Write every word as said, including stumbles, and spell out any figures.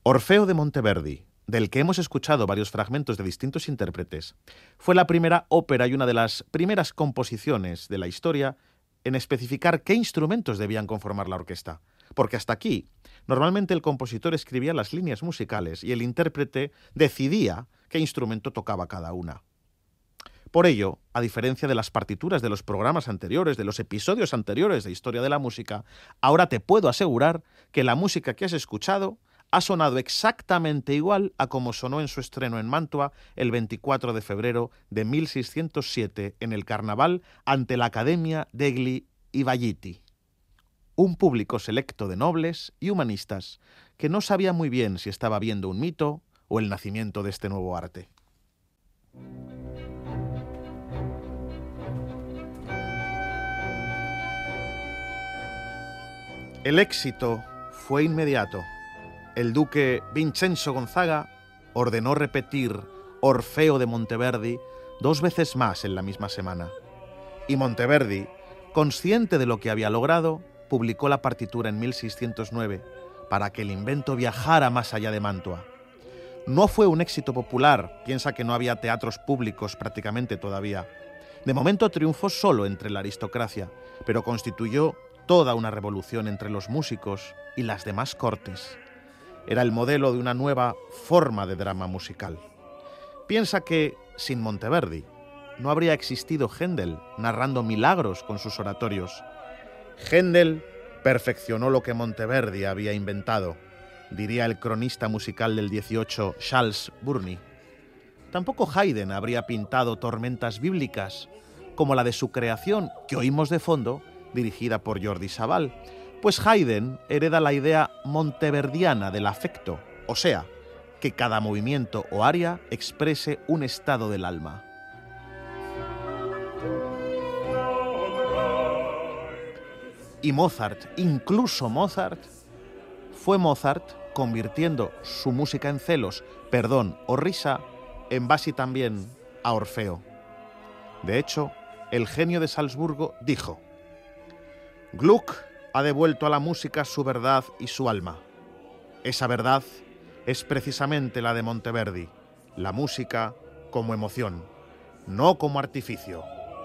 Orfeo de Monteverdi, del que hemos escuchado varios fragmentos de distintos intérpretes, fue la primera ópera y una de las primeras composiciones de la historia en especificar qué instrumentos debían conformar la orquesta, porque hasta aquí normalmente el compositor escribía las líneas musicales y el intérprete decidía qué instrumento tocaba cada una. Por ello, a diferencia de las partituras de los programas anteriores, de los episodios anteriores de Historia de la Música, ahora te puedo asegurar que la música que has escuchado ha sonado exactamente igual a como sonó en su estreno en Mantua el veinticuatro de febrero de mil seiscientos siete en el Carnaval ante la Accademia degli Ivalliti. Un público selecto de nobles y humanistas que no sabía muy bien si estaba viendo un mito o el nacimiento de este nuevo arte. El éxito fue inmediato. El duque Vincenzo Gonzaga ordenó repetir Orfeo de Monteverdi dos veces más en la misma semana. Y Monteverdi, consciente de lo que había logrado, publicó la partitura en mil seiscientos nueve para que el invento viajara más allá de Mantua. No fue un éxito popular, piensa que no había teatros públicos prácticamente todavía. De momento triunfó solo entre la aristocracia, pero constituyó toda una revolución entre los músicos y las demás cortes. Era el modelo de una nueva forma de drama musical. Piensa que, sin Monteverdi, no habría existido Händel narrando milagros con sus oratorios. Händel perfeccionó lo que Monteverdi había inventado, diría el cronista musical del dieciocho, Charles Burney. Tampoco Haydn habría pintado tormentas bíblicas, como la de su creación, que oímos de fondo, dirigida por Jordi Savall, pues Haydn hereda la idea monteverdiana del afecto, o sea, que cada movimiento o aria exprese un estado del alma. Y Mozart, incluso Mozart, fue Mozart convirtiendo su música en celos, perdón o risa, en base también a Orfeo. De hecho, el genio de Salzburgo dijo: Gluck ha devuelto a la música su verdad y su alma. Esa verdad es precisamente la de Monteverdi, la música como emoción, no como artificio.